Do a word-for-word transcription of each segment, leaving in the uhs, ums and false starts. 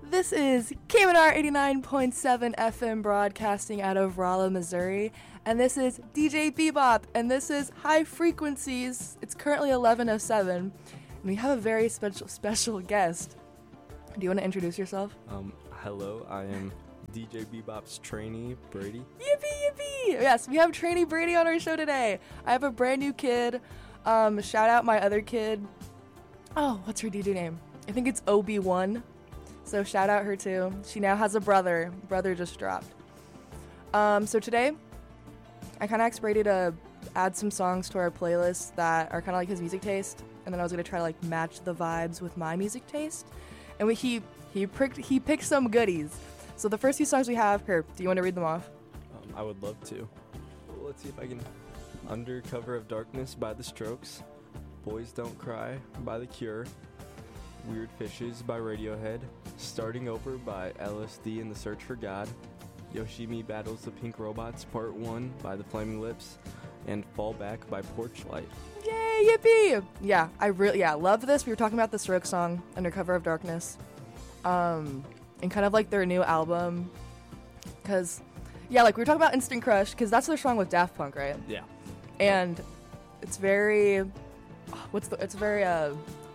This is K M N R eighty-nine point seven F M broadcasting out of Rolla, Missouri, and this is D J Bebop, and this is High Frequencies. It's currently eleven oh seven, and we have a very special special guest. Do you want to introduce yourself? Um, hello, I am D J Bebop's trainee, Brady. Yippee, yippee! Yes, we have trainee Brady on our show today. I have a brand new kid. Um, shout out my other kid. Oh, what's her D J name? I think it's O B one. So shout out her too. She now has a brother. Brother just dropped. Um, so today, I kind of asked Brady to add some songs to our playlist that are kind of like his music taste, and then I was gonna try to like match the vibes with my music taste. And we, he he picked he picked some goodies. So the first few songs we have here. Do you want to read them off? Um, I would love to. Well, let's see if I can. Under Cover of Darkness by The Strokes, Boys Don't Cry by The Cure, Weird Fishes by Radiohead, Starting Over by L S D and the Search for God, Yoshimi Battles the Pink Robots Part one by The Flaming Lips, and Fall Back by Porchlight. Yay, yippee! Yeah, I really, yeah, love this. We were talking about the Strokes song, Under Cover of Darkness, um, and kind of like their new album, because, yeah, like we were talking about Instant Crush, because that's their song with Daft Punk, right? Yeah. And it's very, what's the, it's very, uh,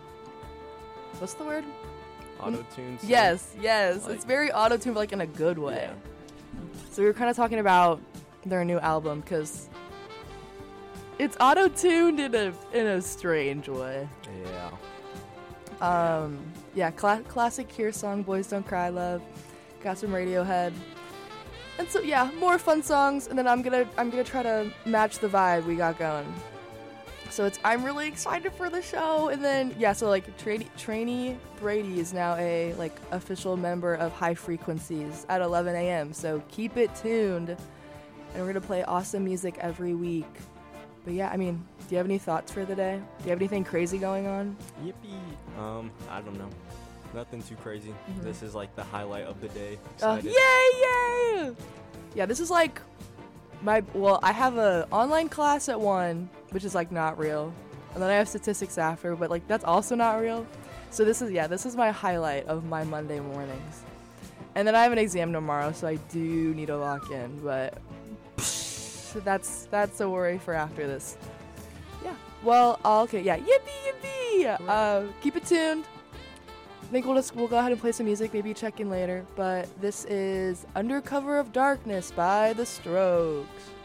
what's the word? Auto-tuned. Yes, yes. Like, it's very auto-tuned, but like in a good way. Yeah. So we were kind of talking about their new album, because it's auto-tuned in a, in a strange way. Yeah. Um, yeah, cla- classic Cure song, Boys Don't Cry, Love. Got some Radiohead. And so yeah, more fun songs, and then I'm gonna I'm gonna try to match the vibe we got going. So it's I'm really excited for the show, and then yeah, so like trainee trainee Brady is now a like official member of High Frequencies at eleven a.m. So keep it tuned, and we're gonna play awesome music every week. But yeah, I mean, do you have any thoughts for the day? Do you have anything crazy going on? Yippee. Um, I don't know. Nothing too crazy. Mm-hmm. This is like the highlight of the day. Uh, Excited. yay, yay! Yeah, this is like my, well, I have a online class at one, which is like not real. And then I have statistics after, but like that's also not real. So this is, yeah, this is my highlight of my Monday mornings. And then I have an exam tomorrow, so I do need to lock in, but psh, that's, that's a worry for after this. Yeah, well, okay, yeah, yippee, yippee! Uh, keep it tuned. I think we'll just we'll go ahead and play some music, maybe check in later. But this is Under Cover of Darkness by The Strokes.